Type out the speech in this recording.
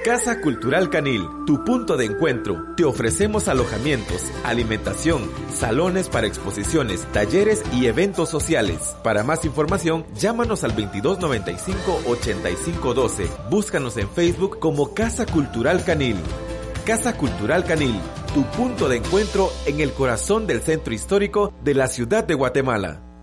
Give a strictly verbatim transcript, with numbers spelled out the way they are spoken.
Casa Cultural Canil, tu punto de encuentro. Te ofrecemos alojamientos, alimentación, salones para exposiciones, talleres y eventos sociales. Para más información, llámanos al veintidós noventa y cinco, ochenta y cinco doce. Búscanos en Facebook como Casa Cultural Canil. Casa Cultural Canil, tu punto de encuentro en el corazón del centro histórico de la ciudad de Guatemala.